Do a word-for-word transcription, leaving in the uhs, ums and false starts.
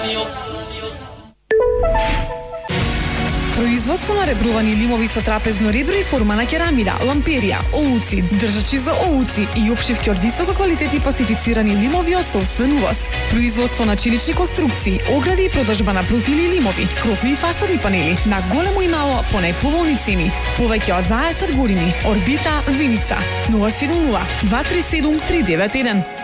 Производство на ребрувани лимови со трапезно ребро и форма на керамида, ламперија, олуци, држачи за олуци и опшивки од високо квалитетни пластифицирани лимови од собствен увоз. Производство на челични конструкции, огради и продажба на профили лимови, крофни и фасадни панели на големо и мало по најповолни цени. Повеќе од дваесет години. Орбита Виница нула седум нула два три седум три девет еден.